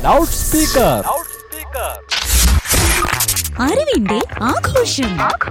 Loud speaker. അറിവിന്റെ ആഘോഷം.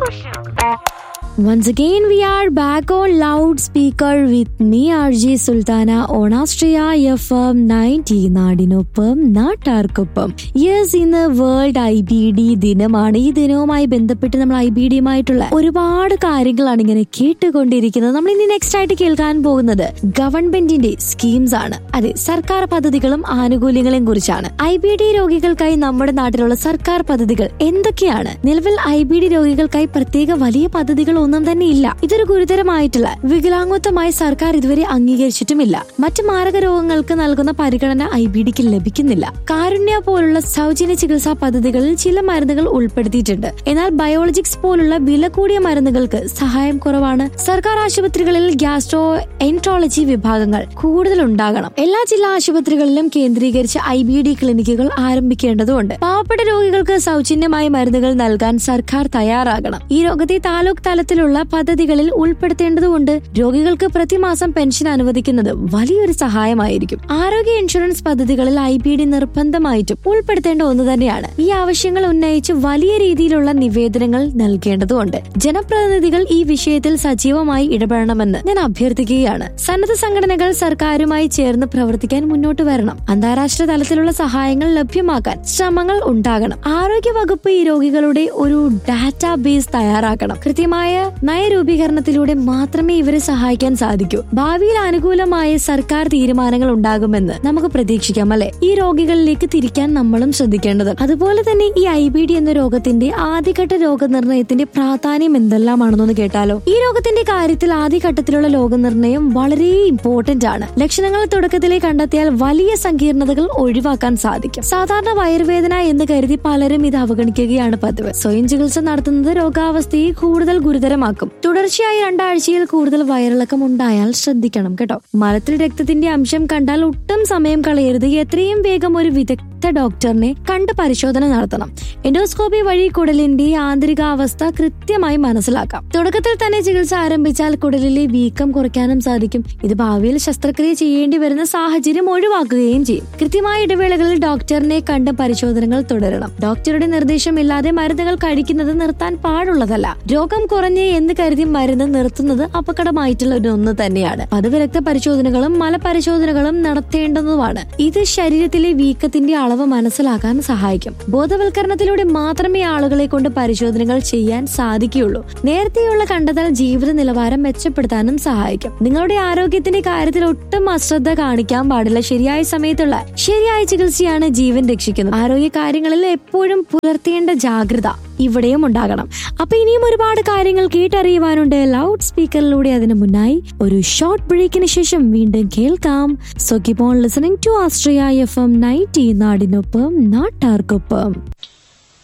Once again we are back on loudspeaker with me RJ Sultana on Austria FM 90 നാടിനൊപ്പം നാട്ടാർക്കൊപ്പം. Yes, ഇന്ന് world IBD ദിനമാണ്. ഈ ദിനവുമായി ബന്ധപ്പെട്ട് നമ്മൾ IBDയുമായിട്ടുള്ള ഒരുപാട് കാര്യങ്ങളാണ് ഇങ്ങനെ കേട്ടുകൊണ്ടിരിക്കുന്നത്. നമ്മൾ ഇനി നെക്സ്റ്റ് ആയിട്ട് കേൾക്കാൻ പോകുന്നത് ഗവൺമെന്റിന്റെ സ്കീംസ് ആണ്. അതെ, സർക്കാർ പദ്ധതികളും ആനുകൂല്യങ്ങളെയും കുറിച്ചാണ്. IBD രോഗികൾക്കായി നമ്മുടെ നാട്ടിലുള്ള സർക്കാർ പദ്ധതികൾ എന്തൊക്കെയാണ്? നിലവിൽ IBD രോഗികൾക്കായി പ്രത്യേക വലിയ പദ്ധതികൾ ഒന്നും തന്നെ ഇല്ല. ഇതൊരു ഗുരുതരമായിട്ടുള്ള വികലാംഗത്വമായി സർക്കാർ ഇതുവരെ അംഗീകരിച്ചിട്ടുമില്ല. മറ്റ് മാരക രോഗങ്ങൾക്ക് നൽകുന്ന പരിഗണന IBDക്ക് ലഭിക്കുന്നില്ല. കാരുണ്യ പോലുള്ള സൗജന്യ ചികിത്സാ പദ്ധതികളിൽ ചില മരുന്നുകൾ ഉൾപ്പെടുത്തിയിട്ടുണ്ട്. എന്നാൽ ബയോളജിക്സ് പോലുള്ള വില കൂടിയ മരുന്നുകൾക്ക് സഹായം കുറവാണ്. സർക്കാർ ആശുപത്രികളിൽ ഗ്യാസ്ട്രോ എൻട്രോളജി വിഭാഗങ്ങൾ കൂടുതൽ ഉണ്ടാകണം. എല്ലാ ജില്ലാ ആശുപത്രികളിലും കേന്ദ്രീകരിച്ച് IBD ക്ലിനിക്കുകൾ ആരംഭിക്കേണ്ടതുണ്ട്. പാവപ്പെട്ട രോഗികൾക്ക് സൗജന്യമായ മരുന്നുകൾ നൽകാൻ സർക്കാർ തയ്യാറാകണം. ഈ രോഗത്തെ താലൂക്ക് തലത്തിലുള്ള പദ്ധതികളിൽ ഉൾപ്പെടുത്തേണ്ടതുണ്ട്. രോഗികൾക്ക് പ്രതിമാസം പെൻഷൻ അനുവദിക്കുന്നത് വലിയൊരു സഹായമായിരിക്കും. ആരോഗ്യ ഇൻഷുറൻസ് പദ്ധതികളിൽ IBD നിർബന്ധമായിട്ടും ഉൾപ്പെടുത്തേണ്ട ഒന്ന് തന്നെയാണ്. ഈ ആവശ്യങ്ങൾ ഉന്നയിച്ച് വലിയ രീതിയിലുള്ള നിവേദനങ്ങൾ നൽകേണ്ടതുണ്ട്. ജനപ്രതിനിധികൾ ഈ വിഷയത്തിൽ സജീവമായി ഇടപെടണമെന്ന് ഞാൻ അഭ്യർത്ഥിക്കുകയാണ്. സന്നദ്ധ സംഘടനകൾ സർക്കാരുമായി ചേർന്ന് പ്രവർത്തിക്കാൻ മുന്നോട്ട് വരണം. അന്താരാഷ്ട്ര തലത്തിലുള്ള സഹായങ്ങൾ ലഭ്യമാക്കാൻ ശ്രമങ്ങൾ ഉണ്ടാകണം. ആരോഗ്യ വകുപ്പ് ഈ രോഗികളുടെ ഒരു ഡാറ്റാബേസ് തയ്യാറാക്കണം. കൃത്യമായ നയരൂപീകരണത്തിലൂടെ മാത്രമേ ഇവരെ സഹായിക്കാൻ സാധിക്കൂ. ഭാവിയിൽ അനുകൂലമായ സർക്കാർ തീരുമാനങ്ങൾ ഉണ്ടാകുമെന്ന് നമുക്ക് പ്രതീക്ഷിക്കാം, അല്ലെ? ഈ രോഗികളിലേക്ക് തിരിക്കാൻ നമ്മളും ശ്രദ്ധിക്കേണ്ടത്. അതുപോലെ തന്നെ ഈ IBD എന്ന രോഗത്തിന്റെ ആദ്യഘട്ട രോഗനിർണയത്തിന്റെ പ്രാധാന്യം എന്തെല്ലാമാണെന്നൊന്ന് കേട്ടാലോ? ഈ രോഗത്തിന്റെ കാര്യത്തിൽ ആദ്യഘട്ടത്തിലുള്ള രോഗനിർണയം വളരെ ഇമ്പോർട്ടന്റ് ആണ്. ലക്ഷണങ്ങൾ തുടക്കത്തിലെ കണ്ടെത്തിയാൽ വലിയ സങ്കീർണതകൾ ഒഴിവാക്കാൻ സാധിക്കും. സാധാരണ വയറുവേദന എന്ന് കരുതി പലരും ഇത് അവഗണിക്കുകയാണ് പതിവ്. സ്വയം ചികിത്സ നടത്തുന്നത് രോഗാവസ്ഥയെ കൂടുതൽ ഗുരുതരമാക്കും. തുടർച്ചയായി 2 ആഴ്ചയിൽ കൂടുതൽ വയറിളക്കം ഉണ്ടായാൽ ശ്രദ്ധിക്കണം കേട്ടോ. മലത്തിൽ രക്തത്തിന്റെ അംശം കണ്ടാൽ ഒട്ടും സമയം കളയരുത്. എത്രയും വേഗം ഒരു വിദഗ്ധ ഡോക്ടറിനെ കണ്ട് പരിശോധന നടത്തണം. എൻഡോസ്കോപ്പി വഴി കുടലിന്റെ ആന്തരികാവസ്ഥ കൃത്യമായി മനസ്സിലാക്കാം. തുടക്കത്തിൽ തന്നെ ചികിത്സ ആരംഭിച്ചാൽ കുടലിലെ വീക്കം കുറയ്ക്കാനും സാധിക്കും. ഇത് ഭാവിയിൽ ശസ്ത്രക്രിയ ചെയ്യേണ്ടി വരുന്ന സാഹചര്യം ഒഴിവാക്കുകയും ചെയ്യും. കൃത്യമായ ഇടവേളകളിൽ ഡോക്ടറിനെ കണ്ട് പരിശോധനകൾ തുടരണം. ഡോക്ടറുടെ നിർദ്ദേശമില്ലാതെ മരുന്നുകൾ കഴിക്കുന്നത് നിർത്താൻ പാടുള്ളതല്ല. രോഗം കുറഞ്ഞ് എന്ന് കരുതി മരുന്ന് നിർത്തുന്നത് അപകടമായിട്ടുള്ള ഒന്ന് തന്നെയാണ്. പതിവ് രക്തപരിശോധനകളും മലപരിശോധനകളും നടത്തേണ്ടതുമാണ്. ഇത് ശരീരത്തിലെ വീക്കത്തിന്റെ അളവ് മനസ്സിലാക്കാൻ സഹായിക്കും. ബോധവൽക്കരണത്തിലൂടെ മാത്രമേ ആളുകളെ കൊണ്ട് പരിശോധനകൾ ചെയ്യാൻ സാധിക്കുകയുള്ളൂ. നേരത്തെയുള്ള കണ്ടെത്തൽ ജീവിത നിലവാരം മെച്ചപ്പെടുത്താനും സഹായിക്കും. നിങ്ങളുടെ ആരോഗ്യത്തിന്റെ കാര്യത്തിൽ ഒട്ടും അശ്രദ്ധ കാണിക്കാൻ പാടില്ല. ശരിയായ സമയത്തുള്ള ശരിയായ ചികിത്സയാണ് ജീവൻ രക്ഷിക്കുന്നത്. ആരോഗ്യ കാര്യങ്ങളിൽ എപ്പോഴും പുലർത്തേണ്ട ജാഗ്രത ഇവിടെയും ഉണ്ടാകണം. അപ്പൊ ഇനിയും ഒരുപാട് കാര്യങ്ങൾ കേട്ടറിയുവാനുണ്ട് ലൗഡ് സ്പീക്കറിലൂടെ. അതിനു മുന്നായി ഒരു ഷോർട്ട് ബ്രേക്കിന് ശേഷം വീണ്ടും കേൾക്കാം. So keep on listening to Austria FM 90 നാടിനൊപ്പം നാട്ടാർക്കൊപ്പം.